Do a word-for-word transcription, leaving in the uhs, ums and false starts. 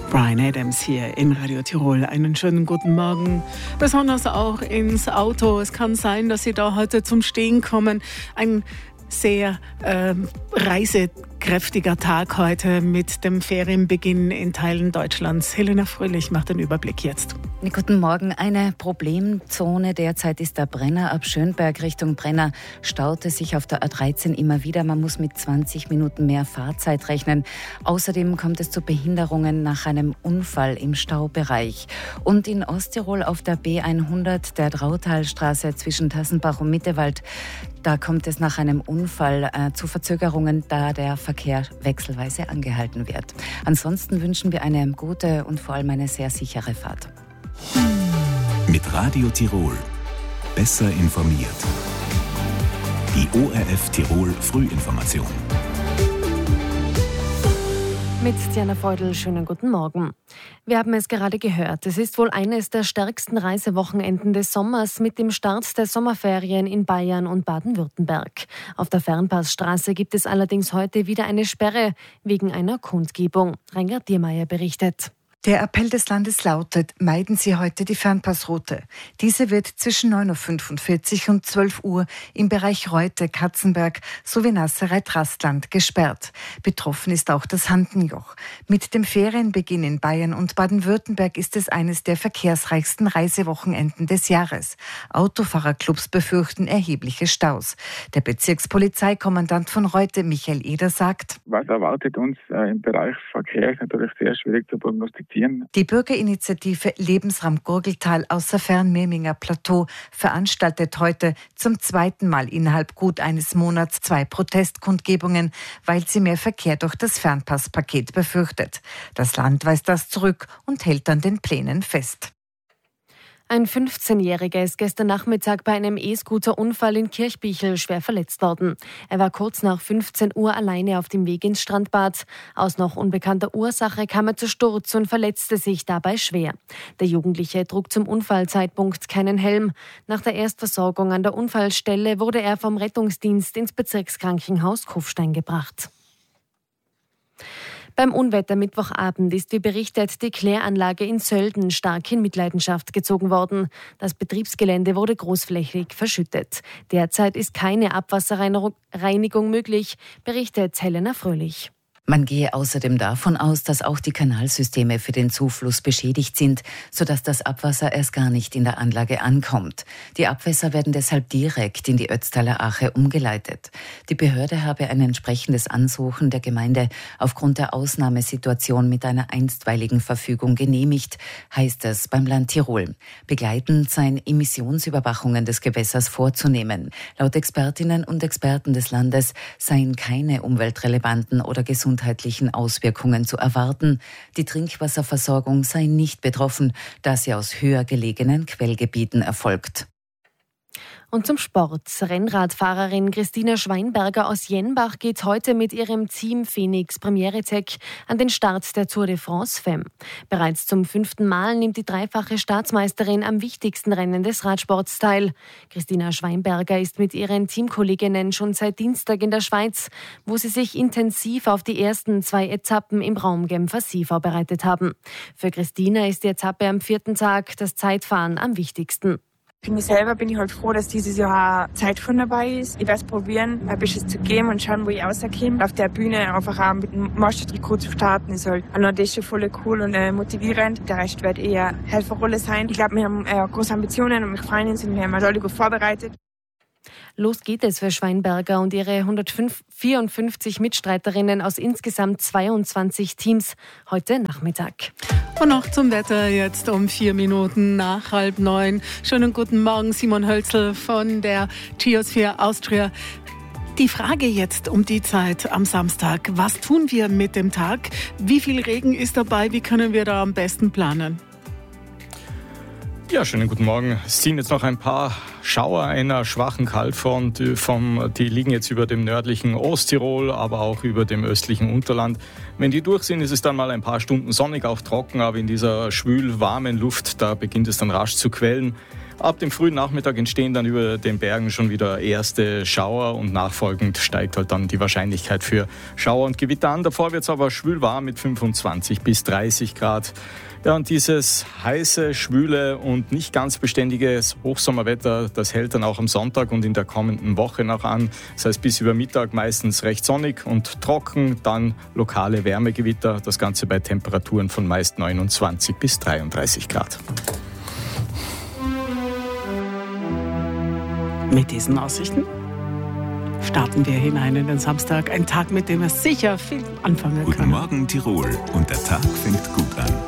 Bryan Adams hier in Radio Tirol. Einen schönen guten Morgen, besonders auch ins Auto. Es kann sein, dass Sie da heute zum Stehen kommen. Ein sehr äh, reisekräftiger Tag heute mit dem Ferienbeginn in Teilen Deutschlands. Helena Fröhlich macht den Überblick jetzt. Guten Morgen. Eine Problemzone derzeit ist der Brenner. Ab Schönberg Richtung Brenner staute sich auf der A dreizehn immer wieder. Man muss mit zwanzig Minuten mehr Fahrzeit rechnen. Außerdem kommt es zu Behinderungen nach einem Unfall im Staubereich. Und in Osttirol auf der B hundert, der Drautalstraße zwischen Tassenbach und Mittewald, da kommt es nach einem Unfall äh, zu Verzögerungen, da der Verkehr wechselweise angehalten wird. Ansonsten wünschen wir eine gute und vor allem eine sehr sichere Fahrt. Mit Radio Tirol. Besser informiert. Die O R F Tirol Frühinformation. Mit Diana Feudel, schönen guten Morgen. Wir haben es gerade gehört. Es ist wohl eines der stärksten Reisewochenenden des Sommers mit dem Start der Sommerferien in Bayern und Baden-Württemberg. Auf der Fernpassstraße gibt es allerdings heute wieder eine Sperre wegen einer Kundgebung. Reingard Diermeier berichtet. Der Appell des Landes lautet, meiden Sie heute die Fernpassroute. Diese wird zwischen neun Uhr fünfundvierzig und zwölf Uhr im Bereich Reute, Katzenberg sowie Nassereit-Rastland gesperrt. Betroffen ist auch das Handenjoch. Mit dem Ferienbeginn in Bayern und Baden-Württemberg ist es eines der verkehrsreichsten Reisewochenenden des Jahres. Autofahrerclubs befürchten erhebliche Staus. Der Bezirkspolizeikommandant von Reute, Michael Eder, sagt: Was erwartet uns äh, im Bereich Verkehr, ist natürlich sehr schwierig zu prognostizieren. Die Bürgerinitiative Lebensraum Gurgeltal Außerfern-Mirminger Plateau veranstaltet heute zum zweiten Mal innerhalb gut eines Monats zwei Protestkundgebungen, weil sie mehr Verkehr durch das Fernpasspaket befürchtet. Das Land weist das zurück und hält an den Plänen fest. Ein fünfzehnjähriger ist gestern Nachmittag bei einem E-Scooter-Unfall in Kirchbichel schwer verletzt worden. Er war kurz nach fünfzehn Uhr alleine auf dem Weg ins Strandbad. Aus noch unbekannter Ursache kam er zu Sturz und verletzte sich dabei schwer. Der Jugendliche trug zum Unfallzeitpunkt keinen Helm. Nach der Erstversorgung an der Unfallstelle wurde er vom Rettungsdienst ins Bezirkskrankenhaus Kufstein gebracht. Beim Unwetter Mittwochabend ist wie berichtet die Kläranlage in Sölden stark in Mitleidenschaft gezogen worden. Das Betriebsgelände wurde großflächig verschüttet. Derzeit ist keine Abwasserreinigung möglich, berichtet Helena Fröhlich. Man gehe außerdem davon aus, dass auch die Kanalsysteme für den Zufluss beschädigt sind, sodass das Abwasser erst gar nicht in der Anlage ankommt. Die Abwässer werden deshalb direkt in die Ötztaler Ache umgeleitet. Die Behörde habe ein entsprechendes Ansuchen der Gemeinde aufgrund der Ausnahmesituation mit einer einstweiligen Verfügung genehmigt, heißt es beim Land Tirol. Begleitend seien Emissionsüberwachungen des Gewässers vorzunehmen. Laut Expertinnen und Experten des Landes seien keine umweltrelevanten oder gesundheitlichen Auswirkungen zu erwarten. Die Trinkwasserversorgung sei nicht betroffen, da sie aus höher gelegenen Quellgebieten erfolgt. Und zum Sport. Rennradfahrerin Christina Schweinberger aus Jenbach geht heute mit ihrem Team Phoenix Premiere Tech an den Start der Tour de France Femme. Bereits zum fünften Mal nimmt die dreifache Staatsmeisterin am wichtigsten Rennen des Radsports teil. Christina Schweinberger ist mit ihren Teamkolleginnen schon seit Dienstag in der Schweiz, wo sie sich intensiv auf die ersten zwei Etappen im Raum Genfer-Sie vorbereitet haben. Für Christina ist die Etappe am vierten Tag, das Zeitfahren, am wichtigsten. Für mich selber bin ich halt froh, dass dieses Jahr auch Zeit von dabei ist. Ich werde es probieren, ein bisschen zu geben und schauen, wo ich rauskomme. Auf der Bühne einfach auch mit dem Mastertrikot zu starten, ist halt auch noch das schon voll cool und äh, motivierend. Der Rest wird eher Helferrolle sein. Ich glaube, wir haben äh, große Ambitionen und wir freuen uns und wir haben uns alle gut vorbereitet. Los geht es für Schweinberger und ihre hundertvierundfünfzig Mitstreiterinnen aus insgesamt zweiundzwanzig Teams heute Nachmittag. Und noch zum Wetter jetzt um vier Minuten nach halb neun. Schönen guten Morgen, Simon Hölzl von der Geosphere Austria. Die Frage jetzt um die Zeit am Samstag. Was tun wir mit dem Tag? Wie viel Regen ist dabei? Wie können wir da am besten planen? Ja, schönen guten Morgen. Es ziehen jetzt noch ein paar Schauer einer schwachen Kaltfront. Vom, die liegen jetzt über dem nördlichen Osttirol, aber auch über dem östlichen Unterland. Wenn die durch sind, ist es dann mal ein paar Stunden sonnig, auch trocken, aber in dieser schwül warmen Luft, da beginnt es dann rasch zu quellen. Ab dem frühen Nachmittag entstehen dann über den Bergen schon wieder erste Schauer und nachfolgend steigt halt dann die Wahrscheinlichkeit für Schauer und Gewitter an. Davor wird es aber schwül warm mit fünfundzwanzig bis dreißig Grad. Ja, und dieses heiße, schwüle und nicht ganz beständige Hochsommerwetter, das hält dann auch am Sonntag und in der kommenden Woche noch an. Das heißt, bis über Mittag meistens recht sonnig und trocken, dann lokale Wärmegewitter. Das Ganze bei Temperaturen von meist neunundzwanzig bis dreiunddreißig Grad. Mit diesen Aussichten starten wir hinein in den Samstag. Ein Tag, mit dem er sicher viel anfangen kann. Guten Morgen, Tirol. Und der Tag fängt gut an.